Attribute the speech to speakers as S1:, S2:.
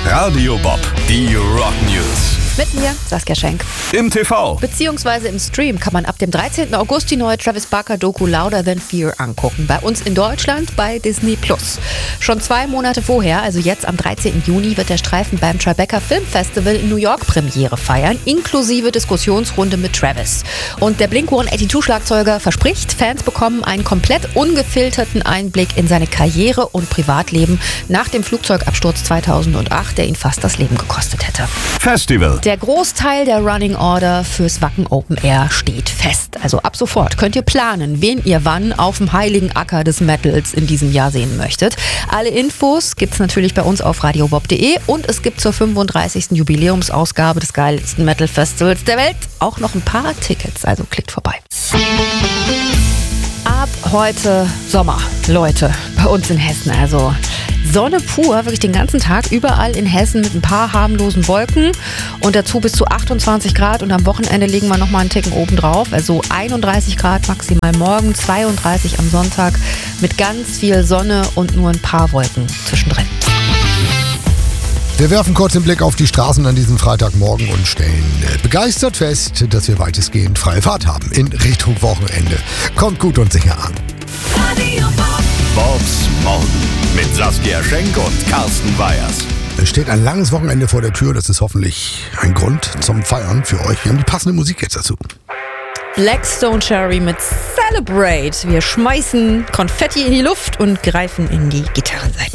S1: Radio Bob, die Rock News.
S2: Mit mir, Saskia Schenk.
S1: Im TV.
S2: Beziehungsweise im Stream kann man ab dem 13. August die neue Travis Barker-Doku Louder Than Fear angucken. Bei uns in Deutschland bei Disney+. Schon 2 Monate vorher, also jetzt am 13. Juni, wird der Streifen beim Tribeca Film Festival in New York Premiere feiern, inklusive Diskussionsrunde mit Travis. Und der Blink-182-Schlagzeuger verspricht, Fans bekommen einen komplett ungefilterten Einblick in seine Karriere und Privatleben nach dem Flugzeugabsturz 2008, der ihn fast das Leben gekostet hätte.
S1: Festival.
S2: Der Großteil der Running Order fürs Wacken Open Air steht fest. Also ab sofort könnt ihr planen, wen ihr wann auf dem heiligen Acker des Metals in diesem Jahr sehen möchtet. Alle Infos gibt's natürlich bei uns auf radiobob.de und es gibt zur 35. Jubiläumsausgabe des geilsten Metal Festivals der Welt auch noch ein paar Tickets. Also klickt vorbei. Ab heute Sommer, Leute, bei uns in Hessen. Also Sonne pur, wirklich den ganzen Tag, überall in Hessen mit ein paar harmlosen Wolken und dazu bis zu 28 Grad und am Wochenende legen wir nochmal einen Ticken oben drauf, also 31 Grad maximal morgen, 32 am Sonntag mit ganz viel Sonne und nur ein paar Wolken zwischendrin.
S3: Wir werfen kurz den Blick auf die Straßen an diesem Freitagmorgen und stellen begeistert fest, dass wir weitestgehend freie Fahrt haben in Richtung Wochenende. Kommt gut und sicher an.
S1: Bobs Morgen mit Saskia Schenk und Carsten Weyers.
S3: Es steht ein langes Wochenende vor der Tür. Das ist hoffentlich ein Grund zum Feiern für euch. Wir haben die passende Musik jetzt dazu.
S2: Black Stone Cherry mit Celebrate. Wir schmeißen Konfetti in die Luft und greifen in die Gitarrenseiten.